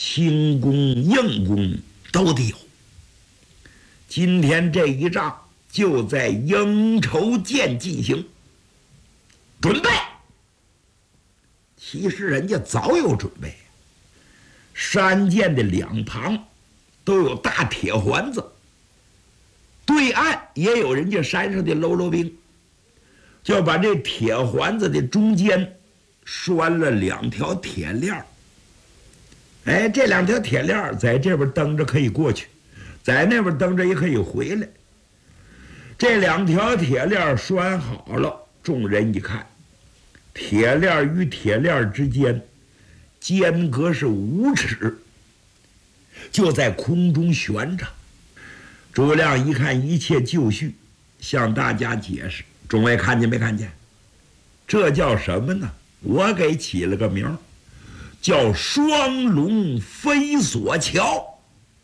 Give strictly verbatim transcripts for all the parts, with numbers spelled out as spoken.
轻功硬功都得有。今天这一仗就在鹰筹涧进行，准备。其实人家早有准备，山涧的两旁都有大铁环子，对岸也有人家山上的喽啰兵，就把这铁环子的中间拴了两条铁链儿。哎，这两条铁链儿在这边蹬着可以过去，在那边蹬着也可以回来。这两条铁链拴好了，众人一看，铁链与铁链之间间隔是五尺，就在空中悬着。诸葛亮一看一切就绪，向大家解释：众位看见没看见？这叫什么呢？我给起了个名儿，叫双龙飞索桥。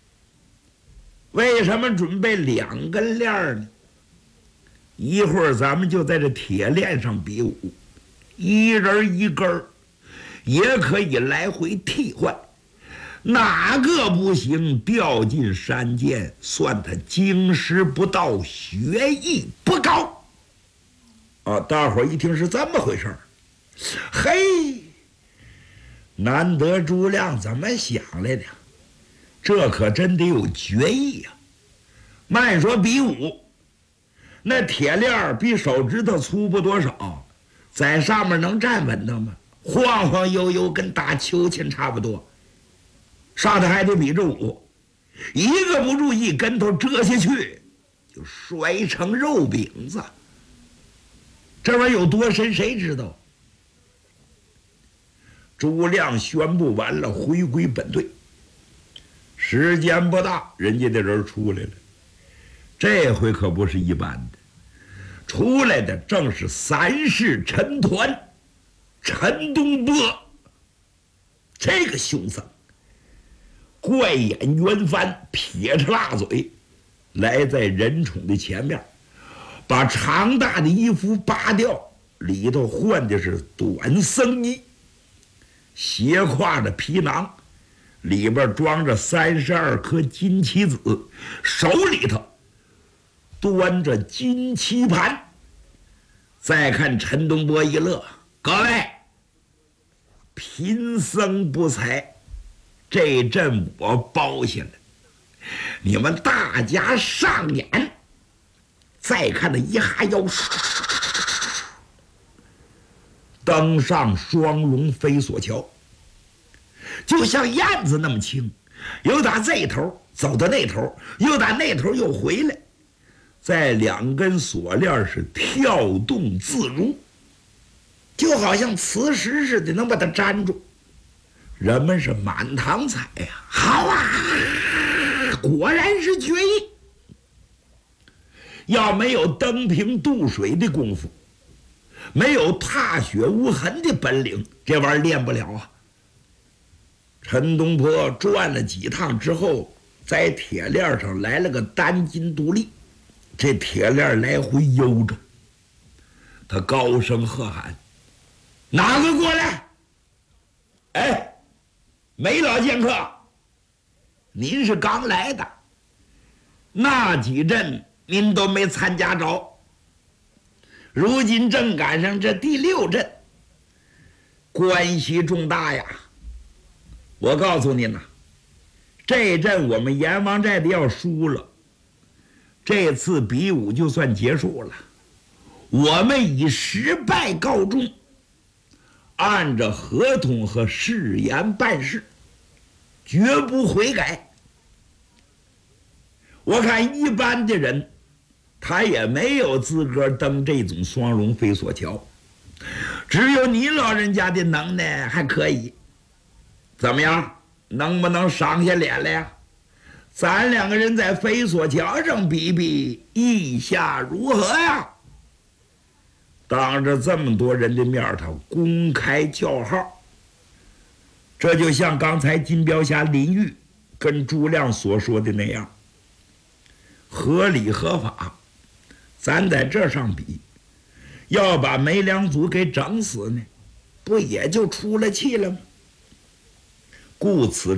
为什么准备两根链儿呢？一会儿咱们就在这铁链上比武，一人一根儿，也可以来回替换，哪个不行，掉进山涧，算他经师不到，学艺不高。啊，大伙儿一听是这么回事儿，嘿，难得诸葛亮怎么想来的？这可真得有决议呀！慢说比武，那铁链比手指头粗不多少，在上面能站稳当吗？晃晃悠悠，跟打秋千差不多。上头还得比着武，一个不注意，跟头折下去，就摔成肉饼子。这玩意儿有多深，谁知道？诸葛亮宣布完了，回归本队。时间不大，人家的人出来了。这回可不是一般的，出来的正是三世陈抟陈东坡。这个凶僧，怪眼圆翻，撇着辣嘴，来在人宠的前面，把长大的衣服扒掉，里头换的是短僧衣，斜挎着皮囊，里边装着三十二颗金棋子，手里头端着金棋盘。再看陈东坡一乐：各位，贫僧不才，这阵我包下了，你们大家上演。再看那一哈腰，登上双龙飞索桥，就像燕子那么轻，又打这头走到那头，又打那头又回来，在两根锁链是跳动自如，就好像磁石似的，能把它粘住。人们是满堂彩呀、啊，好啊，果然是绝艺。要没有登平渡水的功夫，没有踏雪无痕的本领，这玩意儿练不了啊。陈东坡转了几趟之后，在铁链上来了个单筋独立，这铁链来回悠着。他高声喝喊：哪个过来？哎，梅老剑客，您是刚来的，那几阵您都没参加着，如今正赶上这第六阵，关系重大呀。我告诉您呐，这阵我们阎王寨的要输了，这次比武就算结束了，我们以失败告终，按照合同和誓言办事，绝不悔改。我看一般的人，他也没有资格登这种双龙飞索桥，只有你老人家的能耐还可以。怎么样，能不能赏下脸来呀？咱两个人在飞索桥上比比，意下如何呀？当着这么多人的面，他公开叫号，这就像刚才金标侠林玉跟诸葛亮所说的那样，合理合法。咱在这上比，要把梅良祖给整死呢，不也就出了气了吗？故此